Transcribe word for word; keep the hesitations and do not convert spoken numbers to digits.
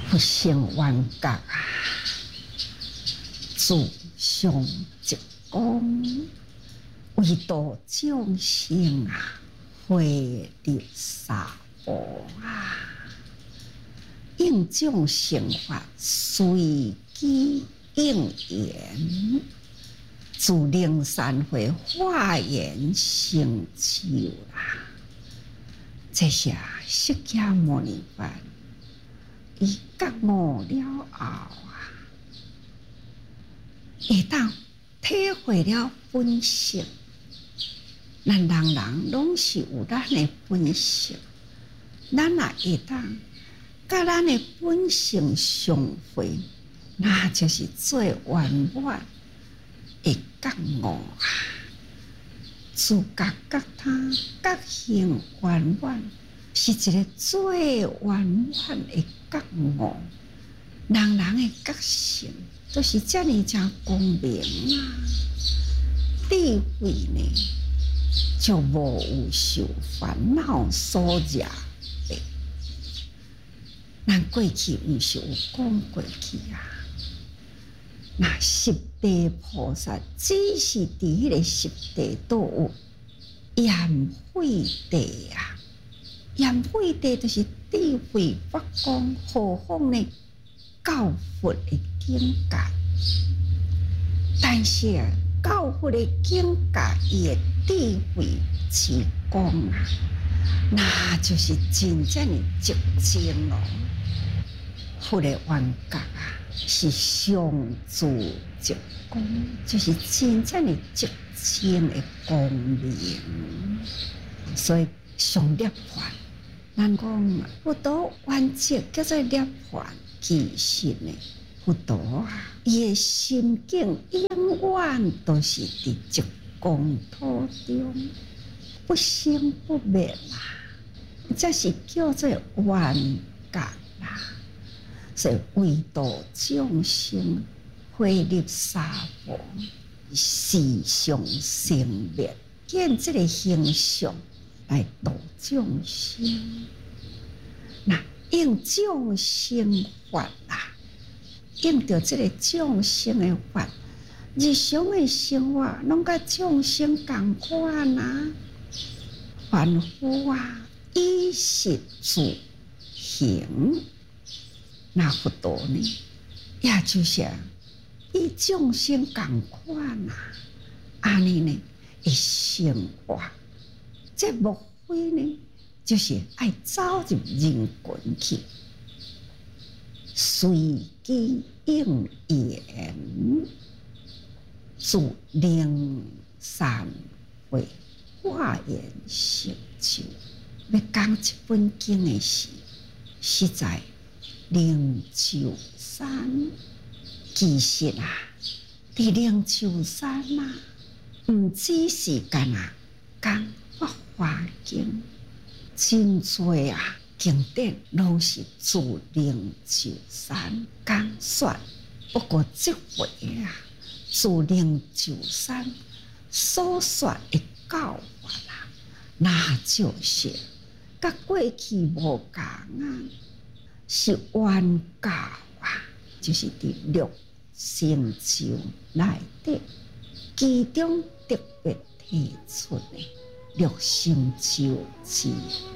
不胜冤家啊，自相一公，为度众生啊，惠立三宝啊，应众生法，随机应缘，自灵山会化缘成就啦。这是释迦牟尼佛，伊觉悟了后啊，会当体会了本性。咱人人拢是有咱的本性，咱也会当甲咱的本性相会，那就是最圆满的觉悟啊！自觉觉他觉行圆满，是一个最圆满的觉悟。人人的觉性都是这么真光明啊！智慧呢，就无有受烦恼所惹的。咱过去毋是有讲过去啊？那十地菩萨只是伫迄个十地都有焰慧地啊，焰慧地就是智慧发光何况呢教佛的境界。但是啊，教佛的境界伊的智慧之光啊，那就是真正的寂静哦。佛的冤觉啊，是上自寂光，就是真正的寂静的光明。所以上涅槃，咱讲佛陀原则叫做涅槃，其实呢，佛陀啊，伊的心境永远都是伫寂光土中，不生不灭啦，这是叫做冤觉啦。所以为度众生，惠立三宝，时常生灭，见这个形象来度众生。那应众生法啊，应着这个众生的法，日常的生活拢甲众生同款啊。凡夫啊，依实自行。那佛陀呢，也就是与众生同款啊，安尼呢会生活。这莫非呢，就是爱走入人群去，随机应缘，自灵散会化缘成就。要讲一本经的时，实在。灵鷲山，其实啊，伫灵鷲山啊，毋只是干啊讲法华经，真多啊经典拢是自灵鷲山讲说。不过这回啊，自灵鷲山所说的教法啊，那就是甲过去无共啊。是冤教啊，就是伫六成就内底，其中特别提出的六成就之